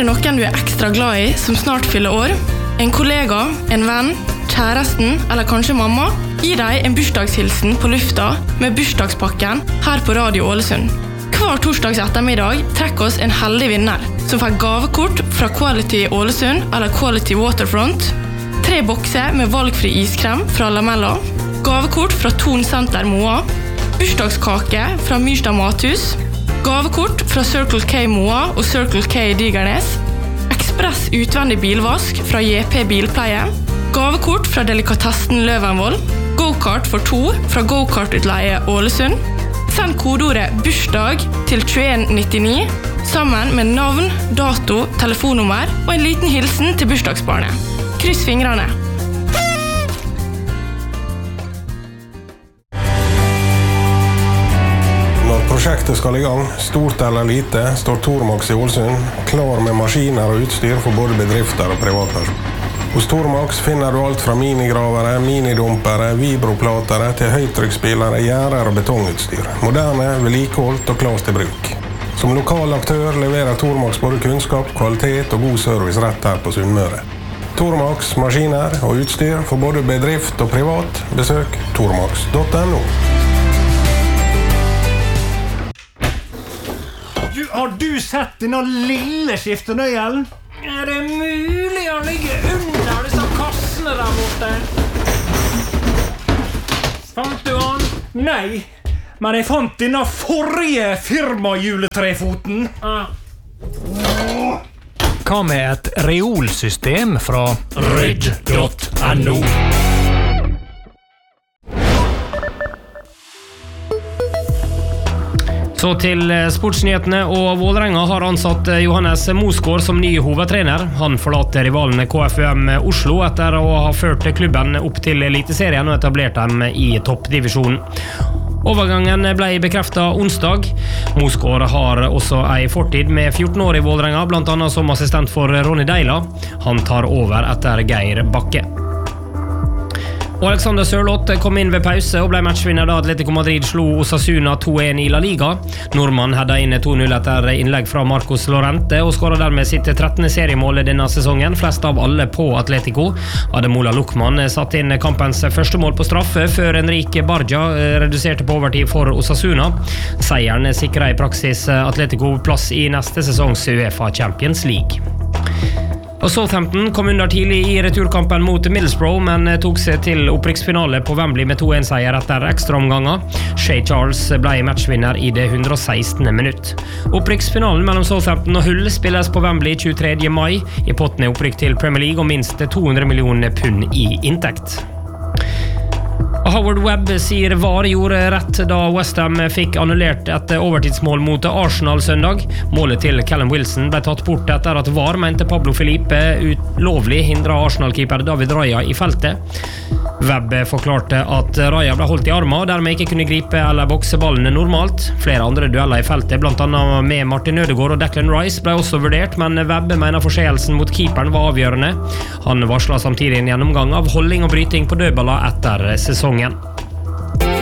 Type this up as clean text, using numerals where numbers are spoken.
det noen du ekstra glad i som snart fyller år? En kollega, en venn, kjæresten eller kanskje mamma? Gi deg en bursdagshilsen på lufta med bursdagspakken her på Radio Ålesund. Hver torsdags ettermiddag trekker oss en heldig vinner som får gavekort fra Quality Ålesund eller Quality Waterfront, 3 bokser med valgfri iskrem fra Lamella, gavekort fra Thon Center Moa, bursdagskake fra Myrstad Mathus, gavekort fra Circle K Moa og Circle K Digernes, ekspress utvendig bilvask fra JP Bilpleie, gavekort fra Delikatessen Løvenvoll, go-kart for 2 fra Go-kart-utleie Ålesund. Send kodeordet bursdag til 2199 sammen med navn, dato, telefonnummer og en liten hilsen til bursdagsbarnet. Kryss fingrene. Når prosjektet skal i gang, stort eller lite, står Tormax i Ålesund klar med maskiner og utstyr for både bedrifter og privatpersoner. Hos Tormax finner du alt fra minigravere, minidumpere, vibroplatere til høytrykksspillere, gjerder og betongutstyr. Moderne, vedlikeholdt og klart til bruk. Som lokal aktør leverer Tormax både kunnskap, kvalitet og god service rett her på Sunnmøre. Tormax, maskiner og utstyr for både bedrift og privat. Besøk tormax.no. Har du sett denne lille skiftenøyelen? Er det mulig å ligge under disse kassene der borte? Fant du han? Nei, men jeg fant denne forrige firmajuletrefoten. Hva med et reolsystem fra Ryd.no? Så til sportsnyhetene, og Vålerenga har ansatt Johannes Mosgaard som ny hovedtrener. Han forlater rivalene KFUM Oslo etter å ha ført klubben opp til Eliteserien og etablert dem i toppdivisjonen. Overgangen ble bekreftet onsdag. Mosgaard har også en fortid med 14 år i Vålerenga, blant annet som assistent for Ronny Deila. Han tar over etter Geir Bakke. Og Alexander Sørloth kom inn ved pause og ble matchvinner da Atletico Madrid slo Osasuna 2-1 i La Liga. Nordmann hadde inn 2-0 etter innlegg fra Marcos Llorente og skåret dermed sitt 13. seriemål denne sesongen, flest av alle på Atletico. Ademola Lukman satt inn kampens første mål på straffe før Enrique Barja reduserte på overtid for Osasuna. Seieren sikret i praksis Atletico plass i neste sesongs UEFA Champions League. Og Southampton kom under tidlig i returkampen mot Middlesbrough, men tok seg til opprykksfinale på Wembley med 2-1-seier etter ekstraomganger. Shea Charles ble matchvinner i det 116. minutt. Opprykksfinalen mellom Southampton og Hull spilles på Wembley 23. mai. I potten er opprykk til Premier League og minst 200 millioner pund i inntekt. Howard Webb sier VAR gjorde rett da West Ham fikk annullert et overtidsmål mot Arsenal søndag. Målet til Callum Wilson ble tatt bort etter at VAR mente Pablo Felipe ulovlig hindret Arsenal-keeper David Raya i feltet. Webb forklarte at Raya ble holdt i armen og dermed ikke kunne gripe eller bokse ballene normalt. Flere andre dueller i feltet, blant annet med Martin Ødegaard og Declan Rice, ble også vurdert, men Webb mener forseelsen mot keeperen var avgjørende. Han varslet samtidig en gjennomgang av holdning og bryting på dødballer etter sesongen.